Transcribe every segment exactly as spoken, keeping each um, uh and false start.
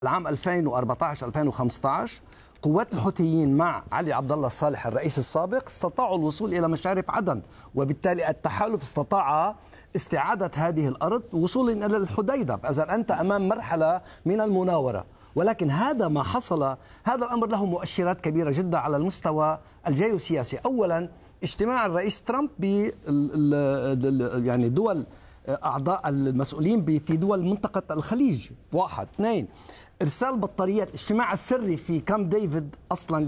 العام ألفين وأربعة عشر ألفين وخمسة عشر قوات الحوثيين مع علي عبد الله صالح الرئيس السابق استطاعوا الوصول إلى مشارف عدن، وبالتالي التحالف استطاع استعادة هذه الأرض وصولا إلى الحديدة. إذا أنت أمام مرحلة من المناورة، ولكن هذا ما حصل، هذا الأمر له مؤشرات كبيرة جدا على المستوى الجيوسياسي. أولا اجتماع الرئيس ترامب ب يعني دول أعضاء المسؤولين في دول منطقة الخليج، واحد. اثنين، إرسال بطاريات، الاجتماع السري في كامب ديفيد أصلا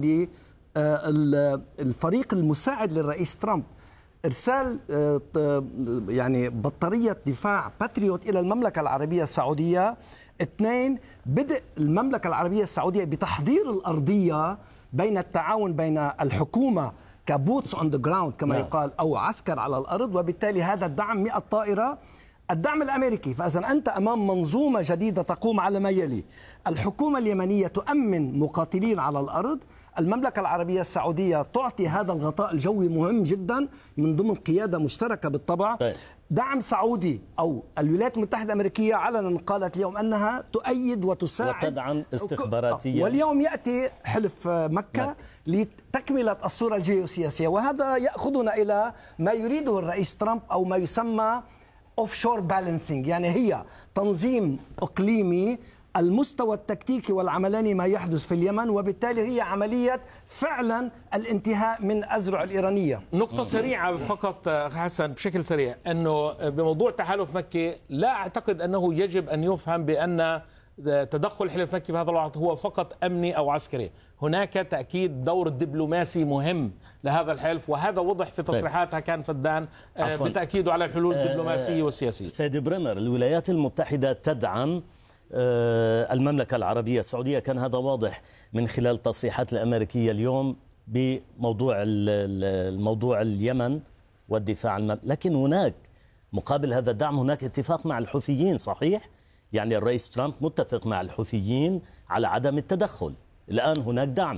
للفريق المساعد للرئيس ترامب، إرسال يعني بطارية دفاع باتريوت إلى المملكة العربية السعودية. اثنين، بدء المملكة العربية السعودية بتحضير الأرضية بين التعاون بين الحكومة كبوتس اون ذا جراوند كما يقال، أو عسكر على الأرض، وبالتالي هذا الدعم مئة طائرة الدعم الأمريكي. فإذا أنت أمام منظومة جديدة تقوم على ما يلي: الحكومة اليمنية تؤمن مقاتلين على الأرض، المملكة العربية السعودية تعطي هذا الغطاء الجوي مهم جدا من ضمن قيادة مشتركة بالطبع. طيب. دعم سعودي، أو الولايات المتحدة الأمريكية علنا قالت اليوم أنها تؤيد وتساعد وتدعم استخباراتيا، واليوم يأتي حلف مكة لتكملة الصورة الجيوسياسية. وهذا يأخذنا إلى ما يريده الرئيس ترامب، أو ما يسمى اوفشور بالانسينج، يعني هي تنظيم اقليمي المستوى التكتيكي والعملاني ما يحدث في اليمن، وبالتالي هي عملية فعلا الانتهاء من أزرع الإيرانية. نقطة سريعة فقط حسن، بشكل سريع، أنه بموضوع تحالف مكي لا أعتقد أنه يجب أن يفهم بأن تدخل حلف مكي في هذا الوقت هو فقط أمني أو عسكري. هناك تأكيد دور دبلوماسي مهم لهذا الحلف، وهذا وضح في تصريحات هكان فدان بتأكيده على الحلول الدبلوماسية والسياسية. سيد بريمر، الولايات المتحدة تدعم المملكة العربية السعودية، كان هذا واضح من خلال التصريحات الأمريكية اليوم بموضوع الموضوع اليمن والدفاع عن المملكة. لكن هناك مقابل هذا الدعم هناك اتفاق مع الحوثيين، صحيح؟ يعني الرئيس ترامب متفق مع الحوثيين على عدم التدخل. الآن هناك دعم.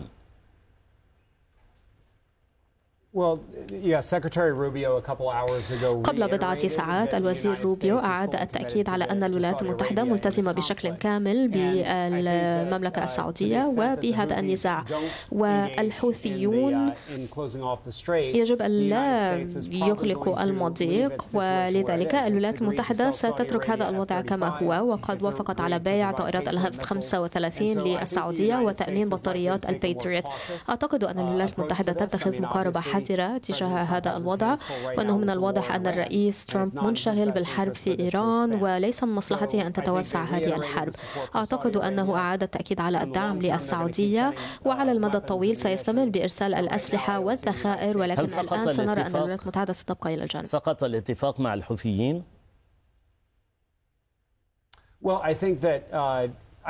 قبل بضعة ساعات الوزير روبيو أعاد التأكيد على أن الولايات المتحدة ملتزمة بشكل كامل بالمملكة السعودية وبهذا النزاع، والحوثيون يجب أن لا يغلقوا المضيق، ولذلك الولايات المتحدة ستترك هذا الوضع كما هو، وقد وافقت على بيع طائرات الهاف خمسة وثلاثين للسعودية وتأمين بطاريات الباتريوت. أعتقد أن الولايات المتحدة تتخذ مقاربة حذرة تجاه هذا الوضع، وأنه من الواضح أن الرئيس ترامب منشغل بالحرب في إيران، وليس من مصلحته أن تتوسع هذه الحرب. أعتقد أنه أعاد التأكيد على الدعم للسعودية، وعلى المدى الطويل سيستمر بإرسال الأسلحة والذخائر، ولكن الآن سنرى أن الولايات المتحدة ستبقى إلى الجانب. سقط الاتفاق مع الحوثيين؟ Well, I think that uh...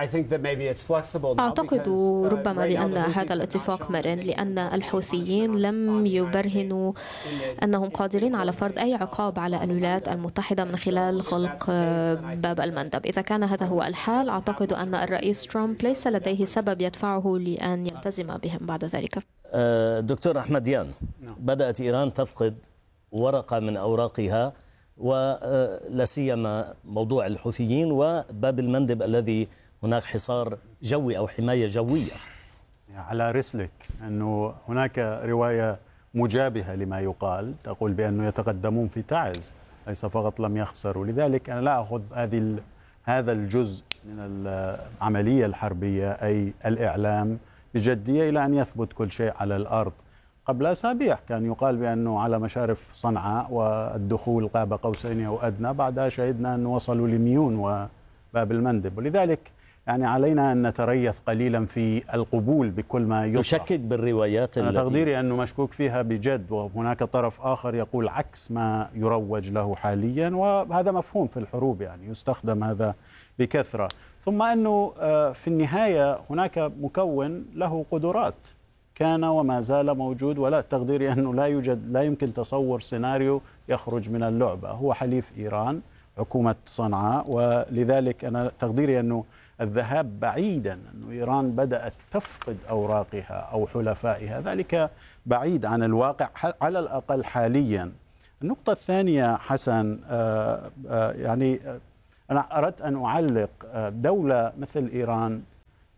أعتقد ربما بأن هذا الاتفاق مرن، لأن الحوثيين لم يبرهنوا أنهم قادرين على فرض أي عقاب على الولايات المتحدة من خلال غلق باب المندب. إذا كان هذا هو الحال، أعتقد أن الرئيس ترامب ليس لديه سبب يدفعه لأن يلتزم بهم بعد ذلك. دكتور أحمديان، بدأت إيران تفقد ورقة من أوراقها، ولا سيما موضوع الحوثيين وباب المندب الذي هناك حصار جوي أو حماية جوية. على رسلك أنه هناك رواية مجابهة لما يقال تقول بأنه يتقدمون في تعز، ليس فقط لم يخسروا. لذلك أنا لا أخذ هذه هذا الجزء من العملية الحربية أي الإعلام بجدية إلى أن يثبت كل شيء على الأرض. قبل أسابيع كان يقال بأنه على مشارف صنعاء والدخول قاب قوسين أو أدنى، بعدها شهدنا أنه وصلوا لميون وباب المندب. ولذلك يعني علينا أن نتريث قليلا في القبول بكل ما يطرح. تشكك بالروايات أنا التي تقديري أنه مشكوك فيها بجد، وهناك طرف آخر يقول عكس ما يروج له حاليا، وهذا مفهوم في الحروب، يعني يستخدم هذا بكثرة. ثم أنه في النهاية هناك مكون له قدرات كان وما زال موجود، ولا تقديري أنه لا يوجد لا يمكن تصور سيناريو يخرج من اللعبة، هو حليف إيران حكومة صنعاء. ولذلك أنا تقديري أنه الذهاب بعيدا أنه إيران بدأت تفقد أوراقها أو حلفائها، ذلك بعيد عن الواقع على الأقل حاليا. النقطة الثانية حسن، يعني أنا أردت أن أعلق، دولة مثل إيران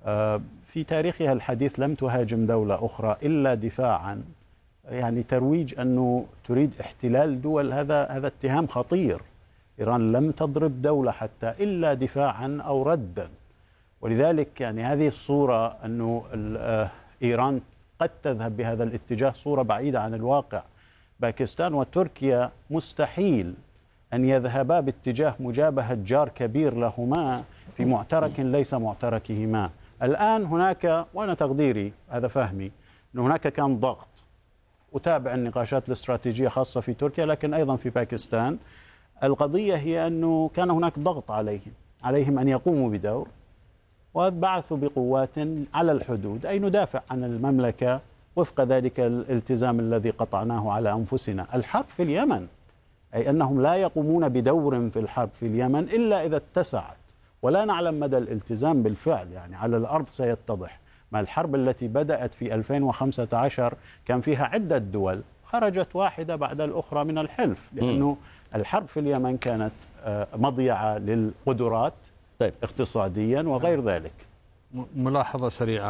في تاريخها الحديث لم تهاجم دولة أخرى إلا دفاعا، يعني ترويج أنه تريد احتلال دول، هذا هذا اتهام خطير. إيران لم تضرب دولة حتى إلا دفاعا أو ردا، ولذلك يعني هذه الصورة أنه إيران قد تذهب بهذا الاتجاه صورة بعيدة عن الواقع. باكستان وتركيا مستحيل أن يذهبا باتجاه مجابهة جار كبير لهما في معترك ليس معتركهما. الآن هناك، وأنا تقديري هذا فهمي، أن هناك كان ضغط، أتابع النقاشات الاستراتيجية خاصة في تركيا لكن أيضا في باكستان. القضية هي أنه كان هناك ضغط عليهم عليهم أن يقوموا بدور، وبعثوا بقوات على الحدود أي ندافع عن المملكة وفق ذلك الالتزام الذي قطعناه على أنفسنا. الحرب في اليمن، أي أنهم لا يقومون بدور في الحرب في اليمن إلا إذا اتسعت، ولا نعلم مدى الالتزام بالفعل، يعني على الأرض سيتضح. ما الحرب التي بدأت في ألفين وخمسة عشر كان فيها عدة دول، خرجت واحدة بعد الأخرى من الحلف، لأنه الحرب في اليمن كانت مضيعة للقدرات طيب. اقتصاديا وغير ذلك. ملاحظة سريعة،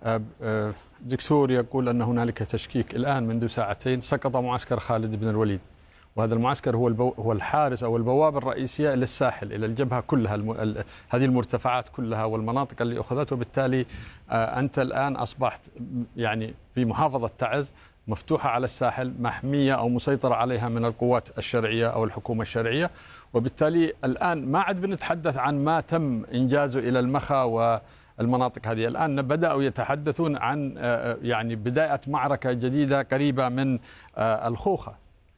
دكتور يقول أن هنالك تشكيك. الآن منذ ساعتين سقط معسكر خالد بن الوليد، وهذا المعسكر هو البو... هو الحارس أو البوابة الرئيسية للساحل، إلى الجبهة كلها، الم... ال... هذه المرتفعات كلها والمناطق اللي أخذتها، وبالتالي آه أنت الآن أصبحت يعني في محافظة تعز مفتوحة على الساحل، محمية أو مسيطرة عليها من القوات الشرعية أو الحكومة الشرعية، وبالتالي الآن ما عاد بنتحدث عن ما تم إنجازه إلى المخا والمناطق هذه. الآن بدأوا يتحدثون عن آه يعني بداية معركة جديدة قريبة من آه الخوخة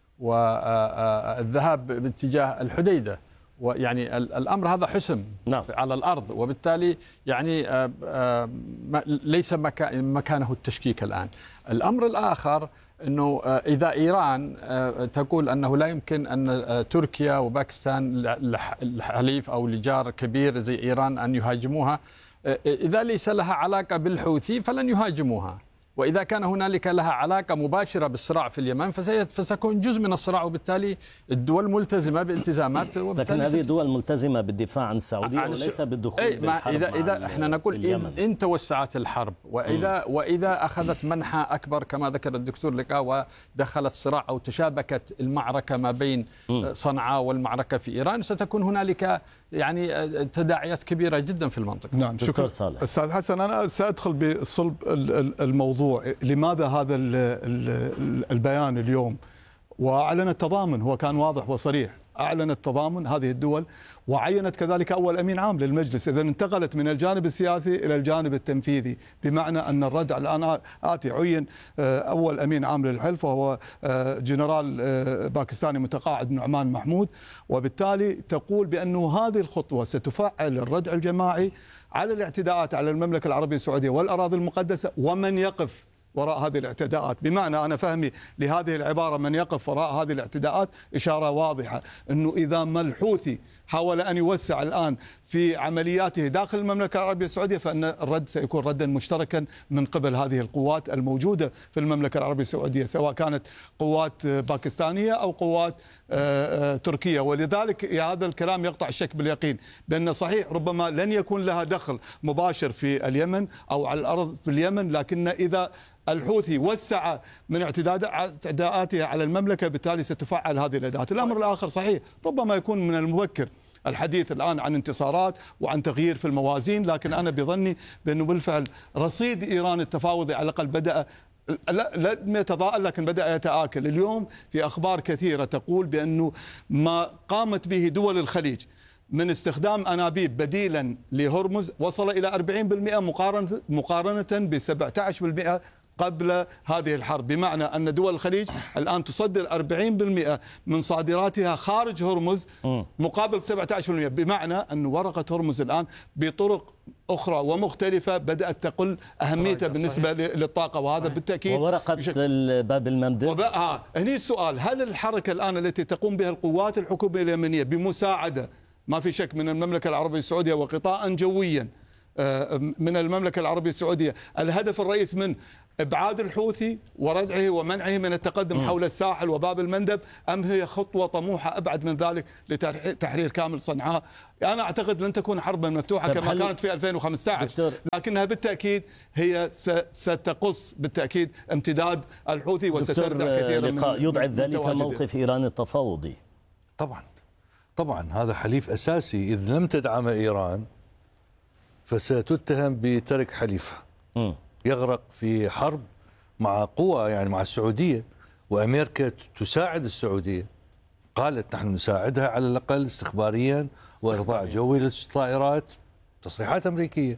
والذهاب باتجاه الحديدة، ويعني الأمر هذا حسم نعم. على الأرض، وبالتالي يعني ليس مكانه التشكيك الآن. الأمر الآخر أنه إذا إيران تقول أنه لا يمكن أن تركيا وباكستان الحليف أو لجار كبير زي إيران أن يهاجموها، إذا ليس لها علاقة بالحوثي فلن يهاجموها، وإذا كان هنالك لها علاقة مباشرة بالصراع في اليمن فستكون جزء من الصراع، وبالتالي الدول ملتزمة بالتزامات. لكن هذه الدول ملتزمة بالدفاع عن السعودية عن وليس بالدخول أي بالحرب. إذا إذا احنا نقول إن توسعت الحرب وإذا م. وإذا أخذت منحى أكبر كما ذكر الدكتور لقاء ودخلت صراع أو تشابكت المعركة ما بين م. صنعاء والمعركة في إيران، ستكون هنالك يعني تداعيات كبيرة جدا في المنطقة. نعم شكرا أستاذ حسن. أنا سأدخل بصلب الموضوع. لماذا هذا البيان اليوم؟ وأعلن التضامن، هو كان واضح وصريح، أعلن التضامن هذه الدول، وعينت كذلك أول أمين عام للمجلس. إذا انتقلت من الجانب السياسي إلى الجانب التنفيذي، بمعنى أن الردع الآن آتي. عين أول أمين عام للحلف وهو جنرال باكستاني متقاعد نعمان محمود، وبالتالي تقول بأنه هذه الخطوة ستفعل الردع الجماعي على الاعتداءات على المملكة العربية السعودية والأراضي المقدسة ومن يقف وراء هذه الاعتداءات. بمعنى أنا فهمي لهذه العبارة من يقف وراء هذه الاعتداءات إشارة واضحة أنه إذا ما الحوثي حاول أن يوسع الآن في عملياته داخل المملكة العربية السعودية فإن الرد سيكون ردا مشتركا من قبل هذه القوات الموجودة في المملكة العربية السعودية، سواء كانت قوات باكستانية أو قوات تركية. ولذلك هذا الكلام يقطع الشك باليقين بأن صحيح ربما لن يكون لها دخل مباشر في اليمن أو على الأرض في اليمن، لكن إذا الحوثي وسع من اعتداءاته على المملكة بالتالي ستفعل هذه الأداة. الأمر الآخر صحيح ربما يكون من المبكر الحديث الآن عن انتصارات وعن تغيير في الموازين، لكن أنا بظني بأنه بالفعل رصيد إيران التفاوضي على الأقل بدأ لم يتضاءل لكن بدأ يتآكل. اليوم في أخبار كثيرة تقول بأنه ما قامت به دول الخليج من استخدام أنابيب بديلا لهرمز وصل إلى أربعين بالمئة مقارنة مقارنة ب سبعة عشر بالمئة قبل هذه الحرب، بمعنى أن دول الخليج الآن تصدر أربعين بالمئة من صادراتها خارج هرمز مقابل سبعة عشر بالمئة، بمعنى أن ورقة هرمز الآن بطرق أخرى ومختلفة بدأت تقل أهميتها بالنسبة للطاقة، وهذا بالتأكيد. وورقة باب المندب. آه هني السؤال، هل الحركة الآن التي تقوم بها القوات الحكومية اليمنية بمساعدة ما في شك من المملكة العربية السعودية وقطاعا جويا من المملكة العربية السعودية، الهدف الرئيس من إبعاد الحوثي وردعه ومنعه من التقدم م. حول الساحل وباب المندب، أم هي خطوة طموحة أبعد من ذلك لتحرير كامل صنعاء؟ أنا أعتقد لن تكون حربا مفتوحة كما كانت في ألفين وخمسة عشر دكتور. لكنها بالتأكيد هي ستقص بالتأكيد امتداد الحوثي وستردع كثيرا من يضعف ذلك موقف إيران التفاوضي. طبعا طبعا هذا حليف أساسي، إذ لم تدعم إيران فستتهم بترك حليفها، م. يغرق في حرب مع قوى يعني مع السعودية، وأمريكا تساعد السعودية، قالت نحن نساعدها على الأقل استخباريا وإرضاء جوي للطائرات، تصريحات أمريكية.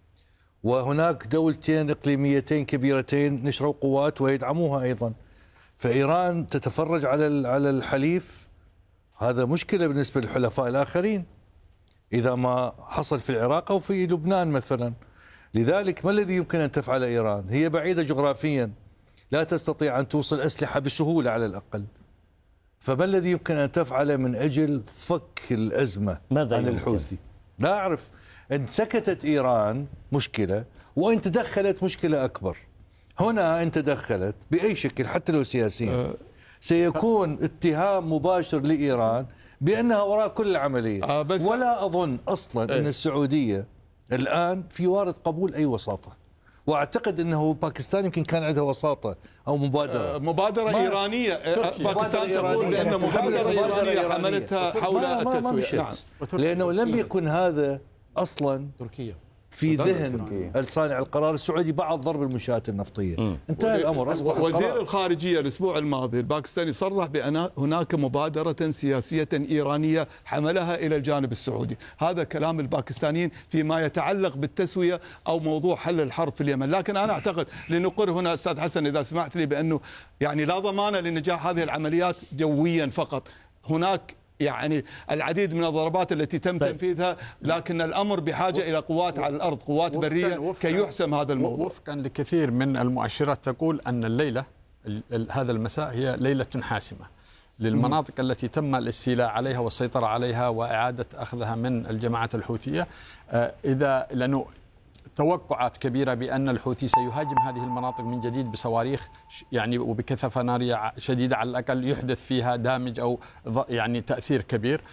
وهناك دولتين إقليميتين كبيرتين نشروا قوات ويدعموها أيضا، فإيران تتفرج على على الحليف. هذا مشكلة بالنسبة للحلفاء الآخرين إذا ما حصل في العراق أو في لبنان مثلا. لذلك ما الذي يمكن أن تفعل إيران؟ هي بعيدة جغرافيا، لا تستطيع أن توصل أسلحة بسهولة على الأقل، فما الذي يمكن أن تفعل من أجل فك الأزمة ماذا عن الحوثي؟ لا أعرف. إن سكتت إيران مشكلة، وإن تدخلت مشكلة أكبر. هنا إن تدخلت بأي شكل حتى لو سياسيا سيكون اتهام مباشر لإيران بأنها وراء كل العملية. ولا أظن أصلا أن السعودية الآن في وارد قبول أي وساطة، واعتقد انه باكستان يمكن كان عندها وساطه او مبادره مبادره ايرانيه. باكستان تقول بان مبادره ايرانيه حملتها حول التسويه، نعم. لانه لم يكن هذا اصلا تركيا في ذهن الصانع القرار السعودي بعد ضرب المنشآت النفطيه. م. انتهى الامر. أصبح وزير القرار. الخارجيه الاسبوع الماضي الباكستاني صرح بان هناك مبادره سياسيه ايرانيه حملها الى الجانب السعودي. هذا كلام الباكستانيين فيما يتعلق بالتسويه او موضوع حل الحرب في اليمن. لكن انا اعتقد لنقر هنا استاذ حسن اذا سمحت لي بانه يعني لا ضمان لنجاح هذه العمليات جويا فقط. هناك يعني العديد من الضربات التي تم طيب. تنفيذها، لكن الأمر بحاجة إلى قوات على الأرض، قوات برية كي يحسم هذا الموضوع. وفقا لكثير من المؤشرات تقول أن الليلة هذا المساء هي ليلة حاسمة للمناطق م. التي تم الاستيلاء عليها والسيطرة عليها وإعادة أخذها من الجماعات الحوثية. إذا لأنه توقعات كبيرة بأن الحوثي سيهاجم هذه المناطق من جديد بصواريخ يعني وبكثافة نارية شديدة على الأقل يحدث فيها دامج أو يعني تأثير كبير.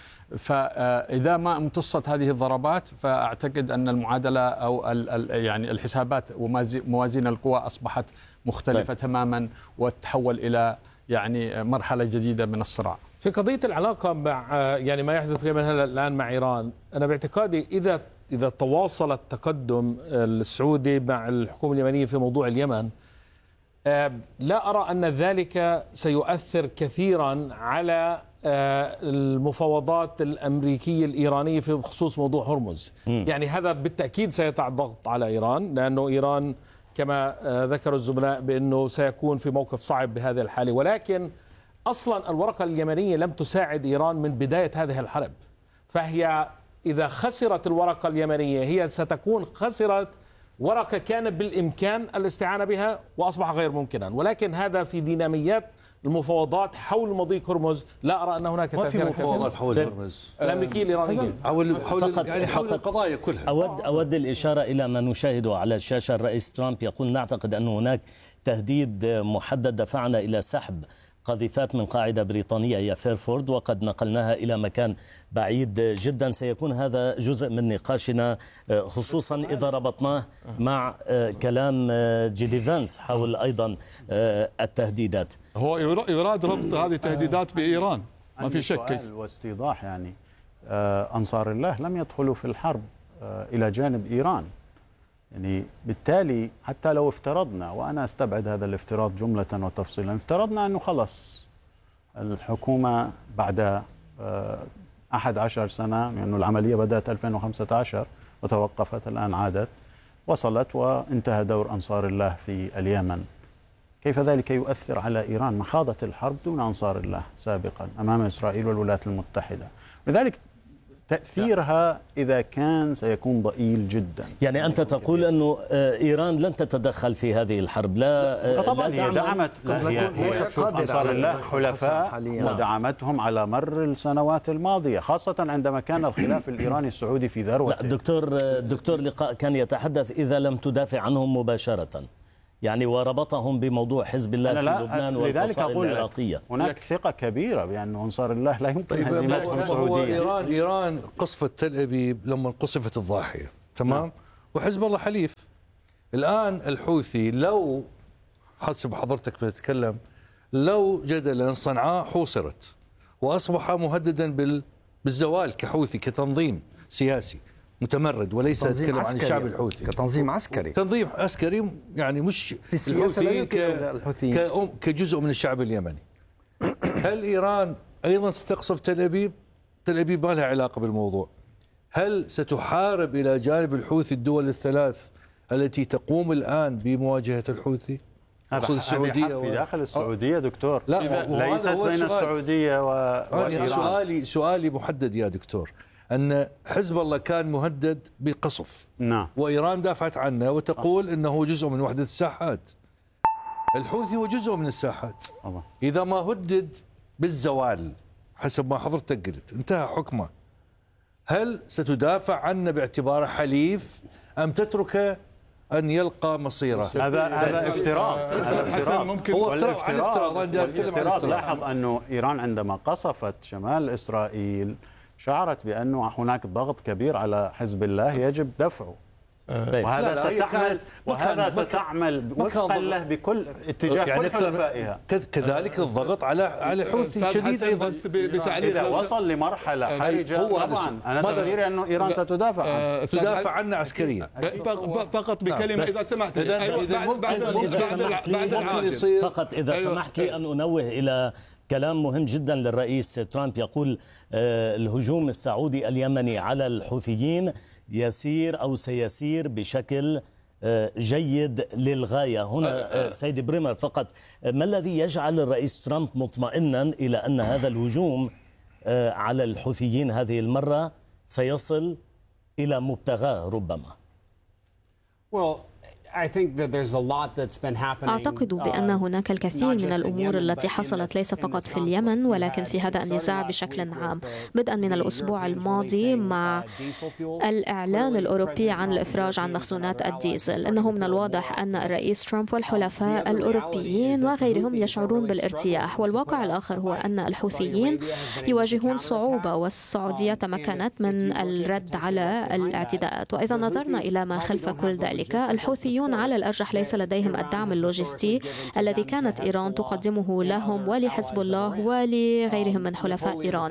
فإذا ما امتصت هذه الضربات فأعتقد أن المعادلة أو يعني الحسابات وموازين القوى أصبحت مختلفة طيب. تماما وتحول إلى يعني مرحلة جديدة من الصراع. في قضية العلاقة مع يعني ما يحدث في اليمن الآن مع إيران، أنا باعتقادي إذا إذا تواصل التقدم السعودي مع الحكومة اليمنية في موضوع اليمن، لا أرى أن ذلك سيؤثر كثيرا على المفاوضات الأمريكية الإيرانية في خصوص موضوع هرمز. يعني هذا بالتأكيد سيضع ضغط على إيران، لأنه إيران كما ذكر الزملاء بأنه سيكون في موقف صعب بهذه الحالة. ولكن أصلا الورقة اليمنية لم تساعد إيران من بداية هذه الحرب، فهي إذا خسرت الورقة اليمنية هي ستكون خسرت ورقة كان بالإمكان الاستعانة بها وأصبح غير ممكنا. ولكن هذا في ديناميات المفاوضات حول مضيق هرمز لا أرى أن هناك تأثير. ما في مفاوضات حول هرمز الأمريكية الإيرانية حول حول يعني حول القضايا كلها. أود أود الإشارة إلى ما نشاهده على الشاشة. الرئيس ترامب يقول نعتقد أن هناك تهديد محدد دفعنا إلى سحب قاذفات من قاعدة بريطانية هي فيرفورد وقد نقلناها إلى مكان بعيد جدا. سيكون هذا جزء من نقاشنا خصوصا إذا ربطناه مع كلام جيدي فانس حول أيضا التهديدات. هو يراد ربط هذه التهديدات بإيران ما في شك. واستيضاح يعني أنصار الله لم يدخلوا في الحرب إلى جانب إيران، يعني بالتالي حتى لو افترضنا، وأنا استبعد هذا الافتراض جملة وتفصيلا، افترضنا أنه خلص الحكومة بعد أحد عشر سنة، لأنه يعني العملية بدأت ألفين وخمسة عشر وتوقفت الآن عادت، وصلت وانتهى دور أنصار الله في اليمن. كيف ذلك يؤثر على إيران؟ ما خاضت الحرب دون أنصار الله سابقا أمام إسرائيل والولايات المتحدة، لذلك تأثيرها إذا كان سيكون ضئيل جدا. يعني أنت تقول أنه إيران لن تتدخل في هذه الحرب؟ لا, لا طبعا لا هي دعمت، لا هي, هي شوف أنصار الله حلفاء ودعمتهم على مر السنوات الماضية، خاصة عندما كان الخلاف الإيراني السعودي في ذروته. الدكتور دكتور لقاء كان يتحدث إذا لم تدافع عنهم مباشرة، يعني وربطهم بموضوع حزب الله في لبنان والفصائل العراقية. هناك ثقة كبيرة بأن أنصار الله لا يمكن هزيمتهم سعوديا. إيران إيران قصفت تل أبيب لما قصفت الضاحية، تمام؟ نعم. وحزب الله حليف. الآن الحوثي لو حسب حضرتك بتتكلم لو جدلا صنعاء حوصرت وأصبح مهددا بالزوال كحوثي كتنظيم سياسي متمرد، وليس أتكلم عن الشعب الحوثي كتنظيم عسكري تنظيم عسكري يعني مش في السياسة لا يمكن الحوثيين كجزء من الشعب اليمني. هل إيران أيضا ستقصف تل أبيب؟ تل أبيب ما لها علاقة بالموضوع. هل ستحارب إلى جانب الحوثي الدول الثلاث التي تقوم الآن بمواجهة الحوثي؟ هذا السعودية في داخل السعودية دكتور، لا ليست بين السعودية وإيران. سؤالي سؤالي محدد يا دكتور، أن حزب الله كان مهدد بقصف، نعم، وإيران دافعت عنه وتقول أنه جزء من وحدة الساحات. الحوثي هو جزء من الساحات. إذا ما هدد بالزوال حسب ما حضرتك قلت انتهى حكمه، هل ستدافع عنه باعتباره حليف أم تتركه أن يلقى مصيره؟ هذا هذا افتراض. هذا افتراض ممكن هو افتراض. الافتراض لاحظ أنه إيران عندما قصفت شمال إسرائيل شعرت بأنه هناك ضغط كبير على حزب الله يجب دفعه. وهذا لا لا ستعمل وهذا ستعمل وفقا له بكل اتجاه يعني كل حلفائها. كذلك الضغط على على الحوثي شديد ايضا. اذا وصل لمرحله حرجه طبعا انا تقديري انه ايران ستدافع عنه. تدافع عنه عسكريا. فقط بكلمه اذا سمحت لي بعد بعد فقط اذا سمحت لي ان انوه الى كلام مهم جدا للرئيس ترامب. يقول الهجوم السعودي اليمني على الحوثيين يسير أو سيسير بشكل جيد للغاية. هنا سيد بريمر فقط، ما الذي يجعل الرئيس ترامب مطمئنا إلى أن هذا الهجوم على الحوثيين هذه المرة سيصل إلى مبتغاه ربما؟ أعتقد بأن هناك الكثير من الأمور التي حصلت ليس فقط في اليمن ولكن في هذا النزاع بشكل عام، بدءا من الأسبوع الماضي مع الإعلان الأوروبي عن الإفراج عن مخزونات الديزل. إنه من الواضح أن الرئيس ترامب والحلفاء الأوروبيين وغيرهم يشعرون بالارتياح، والواقع الآخر هو أن الحوثيين يواجهون صعوبة والسعودية تمكنت من الرد على الاعتداءات. وإذا نظرنا إلى ما خلف كل ذلك، الحوثيون على الأرجح ليس لديهم الدعم اللوجستي الذي كانت إيران تقدمه لهم ولحزب الله ولغيرهم من حلفاء إيران.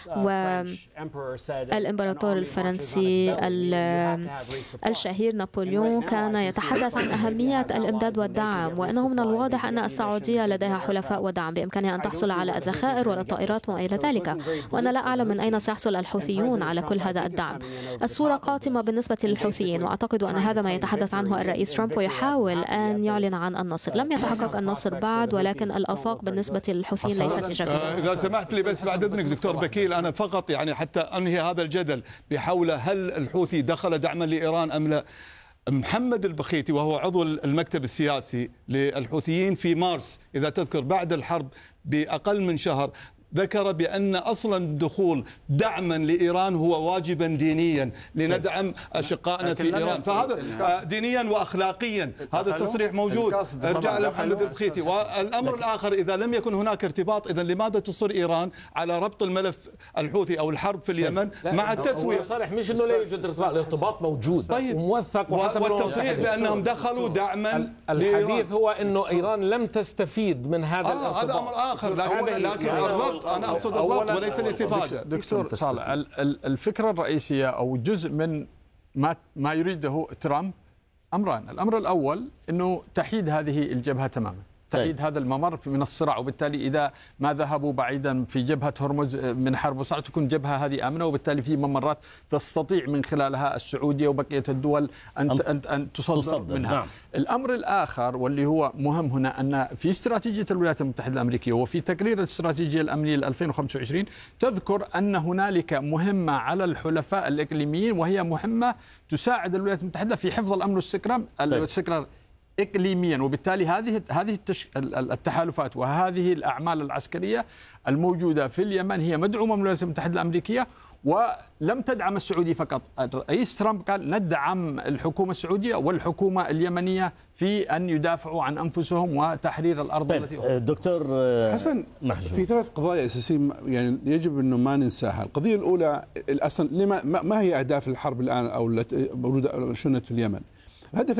والإمبراطور الفرنسي الشهير نابليون كان يتحدث عن أهمية الإمداد والدعم، وأنه من الواضح أن السعودية لديها حلفاء ودعم بإمكانها أن تحصل على الذخائر والطائرات وما إلى ذلك. وأنا لا أعلم من أين سيحصل الحوثيون على كل هذا الدعم. الصورة قاتمة بالنسبة للحوثيين، وأعتقد أن هذا ما يتحدث عنه الرئيس ترامب ويحاول أن يعلن عن النصر. لم يتحقق النصر بعد، ولكن الآفاق بالنسبة للحوثيين ليست إيجابية. إذا سمحت لي بس بعد إذنك دكتور بكيل، أنا فقط يعني حتى أنهي هذا الجدل بحول هل الحوثي دخل دعما لإيران أم لا. محمد البخيتي وهو عضو المكتب السياسي للحوثيين في مارس إذا تذكر بعد الحرب بأقل من شهر ذكر بأن أصلا الدخول دعما لإيران هو واجبا دينيا لندعم أشقائنا في إيران، فهذا دينيا وأخلاقيا هذا التصريح موجود. ارجع لمحمد البخيتي. والأمر الآخر، إذا لم يكن هناك ارتباط، إذا لماذا تصر إيران على ربط الملف الحوثي أو الحرب في اليمن مع التسوية؟ صالح مش إنه لا يوجد ارتباط، الارتباط موجود طيب وموثق والتصريح بأنهم دخلوا دعما. الحديث هو إنه إيران لم تستفيد من هذا آه الارتباط. هذا أمر آخر، لكن, لكن الربط أنا أقصد الربط وليس الاستفادة. دكتور صالح، الفكرة الرئيسية أو جزء من ما ما يريده ترامب أمران. الأمر الأول أنه تحييد هذه الجبهة تماما، تحييد هذا الممر من الصراع، وبالتالي إذا ما ذهبوا بعيدا في جبهة هرمز من حرب وصراع تكون جبهة هذه آمنة، وبالتالي في ممرات تستطيع من خلالها السعودية وبقية الدول أن أن أن تصدر, تصدر منها. نعم. الأمر الآخر واللي هو مهم هنا أن في استراتيجية الولايات المتحدة الأمريكية وفي تقرير الاستراتيجية الأمنية ل ألفين وخمسة وعشرين تذكر أن هنالك مهمة على الحلفاء الإقليميين، وهي مهمة تساعد الولايات المتحدة في حفظ الأمن والاستقرار إقليميا، وبالتالي هذه هذه التحالفات وهذه الأعمال العسكرية الموجودة في اليمن هي مدعومة من الولايات المتحدة الأمريكية، ولم تدعم السعودي فقط. الرئيس ترامب قال ندعم الحكومة السعودية والحكومة اليمنية في أن يدافعوا عن أنفسهم وتحرير الأرض. طيب التي دكتور حسن، محجوب. في ثلاث قضايا أساسية يعني يجب أنه ما ننساها. القضية الأولى الأصل لما ما هي أهداف الحرب الآن أو التي شنت في اليمن؟ الهدف